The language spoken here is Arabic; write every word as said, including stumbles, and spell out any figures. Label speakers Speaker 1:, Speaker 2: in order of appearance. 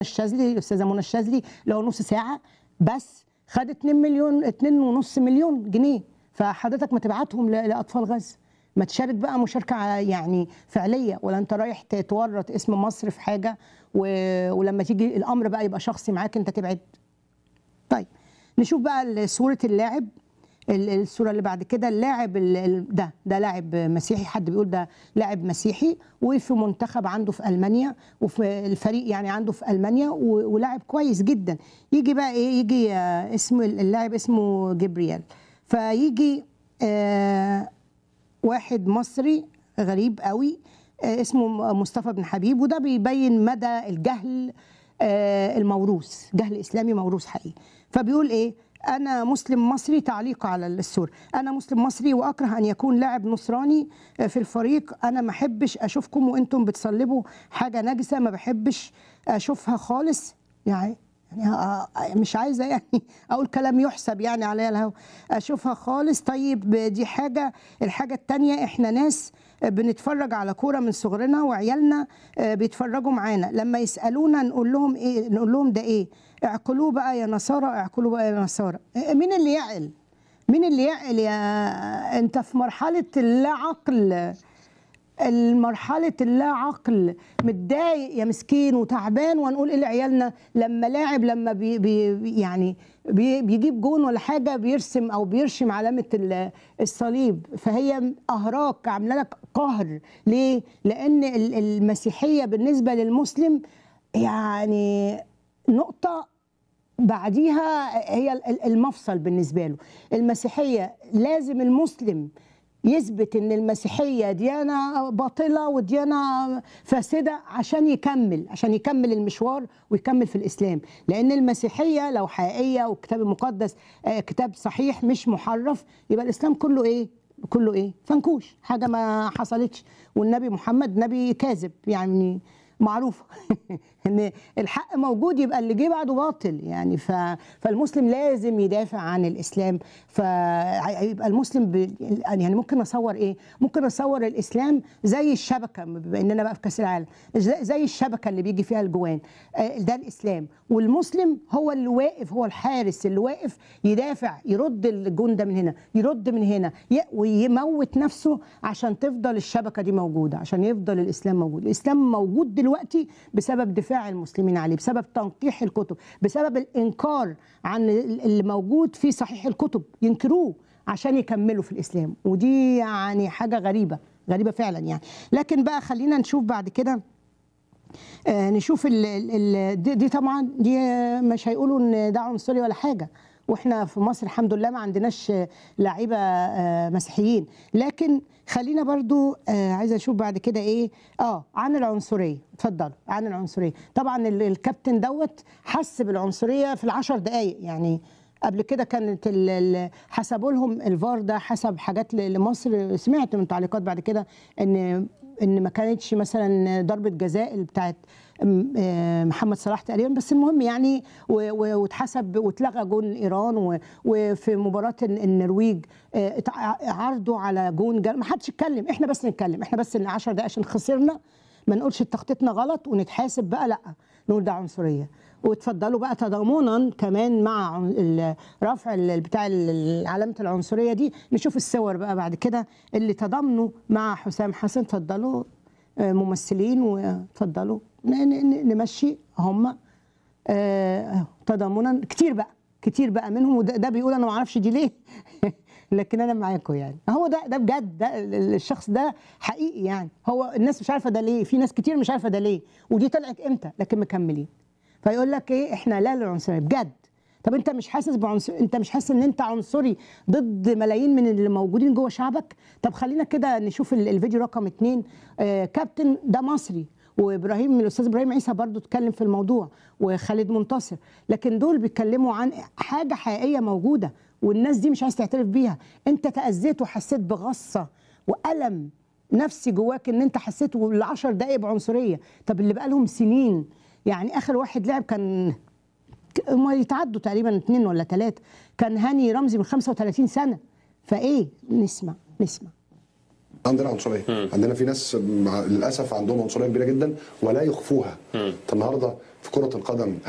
Speaker 1: الشاذلي، الاستاذه منى الشاذلي، اللي هو نص ساعه بس خد اتنين مليون اتنين ونص مليون جنيه. فحضرتك ما تبعتهم ل- لاطفال غزه، ما تشارك بقى مشاركه ع- يعني فعليه، ولا انت رايح ت- تورط اسم مصر في حاجه و... ولما تيجي الامر بقى يبقى شخصي معاك انت تبعد. طيب نشوف بقى صوره اللاعب. ال- الصوره اللي بعد كده، اللاعب ال- ال- ده ده لاعب مسيحي، حد بيقول ده لاعب مسيحي، وفي منتخب عنده في المانيا، وفي الفريق يعني عنده في المانيا، و- ولاعب كويس جدا. يجي بقى ايه، يجي آه، اسم اللاعب اسمه جبريل، فيجي آه واحد مصري غريب قوي آه، اسمه مصطفى بن حبيب، وده بيبين مدى الجهل آه، الموروث، جهل اسلامي موروث حقيقي. فبيقول ايه: انا مسلم مصري، تعليق على الصوره: انا مسلم مصري واكره ان يكون لاعب نصراني آه، في الفريق. انا ما احبش اشوفكم وانتم بتصلبوا حاجه نجسه، ما بحبش اشوفها خالص. يعني يعني آه، آه، مش عايزه يعني اقول كلام يحسب يعني عليا الهوا، اشوفها خالص. طيب دي حاجه. الحاجه التانيه، احنا ناس بنتفرج على كوره من صغرنا، وعيالنا آه، بيتفرجوا معانا، لما يسالونا نقول لهم ايه؟ نقول لهم ده ايه؟ اعقلوه بقى يا نصارى، اعقلوه بقى يا نصارى. آه، مين اللي يعقل؟ مين اللي يعقل يا انت في مرحله اللا عقل؟ المرحلة اللا عقل، متضايق يا مسكين وتعبان، ونقول ايه لعيالنا لما لاعب لما بي بي يعني بي بيجيب جون ولا حاجة بيرسم او بيرشم علامة ال- الصليب؟ فهي اهراك عاملة لك قهر. ليه؟ لان ال- المسيحية بالنسبة للمسلم يعني نقطة بعديها هي ال- المفصل بالنسبة له. المسيحية لازم المسلم يثبت ان المسيحيه ديانه باطله وديانه فاسده عشان يكمل عشان يكمل المشوار ويكمل في الاسلام. لان المسيحيه لو حقيقيه والكتاب المقدس آه، كتاب صحيح مش محرف، يبقى الاسلام كله ايه؟ كله ايه؟ فنكوش، حاجه ما حصلتش. والنبي محمد نبي كاذب، يعني معروفه ان الحق موجود يبقى اللي جه بعده باطل يعني. ف... فالمسلم لازم يدافع عن الاسلام. فيبقى المسلم ب... يعني ممكن نصور ايه؟ ممكن نصور الاسلام زي الشبكه، بما اننا بقى في كاس العالم، زي زي الشبكه اللي بيجي فيها الجوان. آه، ده الاسلام، والمسلم هو اللي واقف، هو الحارس اللي واقف يدافع، يرد الجون ده من هنا، يرد من هنا، ي... ويموت نفسه عشان تفضل الشبكه دي موجوده، عشان يفضل الاسلام موجود. الاسلام موجود دلوقتي بسبب دفاع المسلمين عليه، بسبب تنقيح الكتب، بسبب الانكار عن اللي موجود في صحيح الكتب، ينكروه عشان يكملوا في الاسلام. ودي يعني حاجه غريبه، غريبه فعلا يعني. لكن بقى خلينا نشوف بعد كده، آه نشوف ال ال دي, دي طبعا دي مش هيقولوا ان ده عنصري ولا حاجه، واحنا في مصر الحمد لله ما عندناش لعيبه آه مسيحيين. لكن خلينا برضو آه عايزه اشوف بعد كده ايه اه عن العنصريه. اتفضلوا. عن العنصريه، طبعا ال- الكابتن دوت حس بالعنصريه في العشر دقائق يعني. قبل كده كانت ال- ال- حسبوا لهم الفار ده حسب حاجات ل- لمصر. سمعت من تعليقات بعد كده ان ان ما كانتش مثلا ضربه جزاء بتاعت م- آه محمد صلاح تقريبا، بس المهم يعني و- و- واتحسب واتلغى جون ايران. و- وفي مباراه الن- النرويج آه، اتع- عرضوا على جون جل... ما حدش اتكلم، احنا بس نتكلم، احنا بس عشر دقائق عشان خسرنا ما نقولش تخطيطنا غلط ونتحاسب بقى، لا نقول ده عنصريه. واتفضلوا بقى تضامنا كمان مع عن- ال- رفع ال- بتاع ال- علامه العنصريه دي. نشوف الصور بقى بعد كده اللي تضامنوا مع حسام حسن. اتفضلوا آه، ممثلين، واتفضلوا ن- ن- ن- نمشي هم آه، تضامنا كتير بقى، كتير بقى منهم. وده ده بيقول انا ما اعرفش دي ليه لكن انا معاكم يعني. هو ده ده بجد، ده ال- ال- الشخص ده حقيقي يعني. هو الناس مش عارفه ده ليه، في ناس كتير مش عارفه ده ليه، ودي طلعت امتى، لكن مكملين. فيقول لك ايه؟ احنا لا للعنصريه بجد. طب انت مش حاسس بعنصر؟ انت مش حاسس ان انت عنصري ضد ملايين من اللي موجودين جوه شعبك؟ طب خلينا كده نشوف ال- الفيديو رقم اتنين. آه كابتن ده مصري، وابراهيم الاستاذ ابراهيم عيسى برضو اتكلم في الموضوع، وخالد منتصر. لكن دول بيتكلموا عن حاجه حقيقيه موجوده، والناس دي مش عايز تعترف بيها. انت تاذيت وحسيت بغصه والم نفسي جواك ان انت حسيت بالعشر دقايق بعنصريه. طب اللي بقالهم سنين، يعني اخر واحد لعب كان هم يتعدوا تقريبا اثنين ولا ثلاثه، كان هاني رمزي من خمسة وثلاثين سنه. فايه؟ نسمع نسمع
Speaker 2: عندنا عنصريه، عندنا في ناس مع- للاسف عندهم عنصريه كبيره جدا ولا يخفوها. النهارده في كره القدم